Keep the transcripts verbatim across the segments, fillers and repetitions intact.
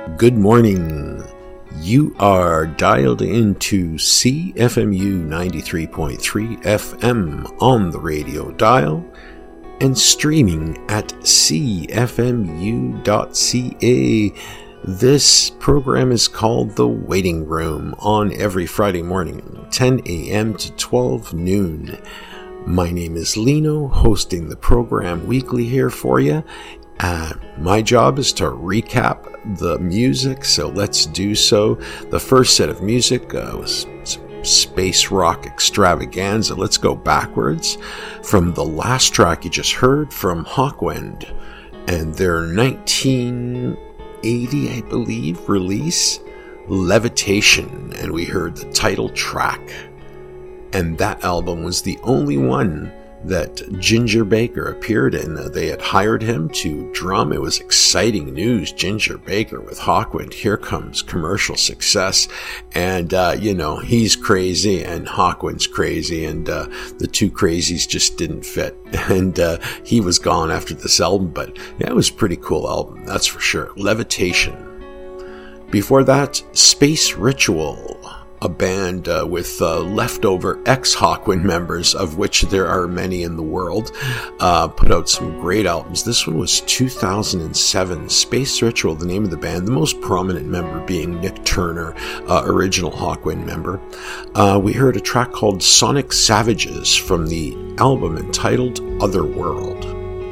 Good morning. You are dialed into C F M U ninety-three point three F M on the radio dial and streaming at c f m u dot c a. This program is called The Waiting Room on every Friday morning, ten a.m. to twelve noon. My name is Lino, hosting the program weekly here for you. Uh, my job is to recap the music, so let's do so. The first set of music uh, was some space rock extravaganza. Let's go backwards from the last track you just heard from Hawkwind and their nineteen eighty, I believe, release, Levitation, and we heard the title track. And that album was the only one that Ginger Baker appeared in. They had hired him to drum. It was exciting news. Ginger Baker with Hawkwind. Here comes commercial success. And, uh, you know, he's crazy and Hawkwind's crazy. And uh, the two crazies just didn't fit. And uh, he was gone after this album. But yeah, it was a pretty cool album, that's for sure. Levitation. Before that, Space Ritual. A band uh, with uh, leftover ex-Hawkwind members, of which there are many in the world, uh, put out some great albums. This one was two thousand seven, Space Ritual, the name of the band, the most prominent member being Nick Turner, uh, original Hawkwind member. Uh, we heard a track called Sonic Savages from the album entitled Otherworld.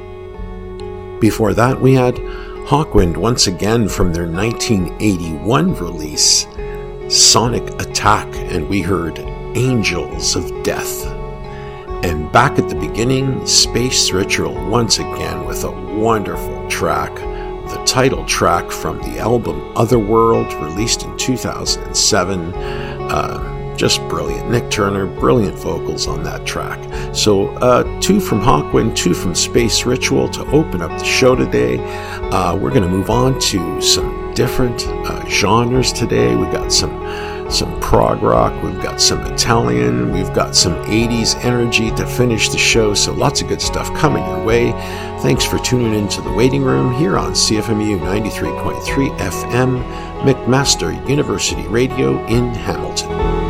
Before that, we had Hawkwind once again from their nineteen eighty-one release, Sonic Attack, and we heard Angels of Death. And back at the beginning, Space Ritual once again with a wonderful track, the title track from the album Otherworld, released in two thousand seven. Uh, just brilliant. Nick Turner, brilliant vocals on that track. So uh, two from Hawkwind, two from Space Ritual to open up the show today. Uh, we're going to move on to some different uh, genres today. We got some some prog rock, we've got some Italian, we've got some eighties energy to finish the show, so lots of good stuff coming your way. Thanks for tuning into The Waiting Room here on C F M U ninety-three point three F M, McMaster University Radio in Hamilton.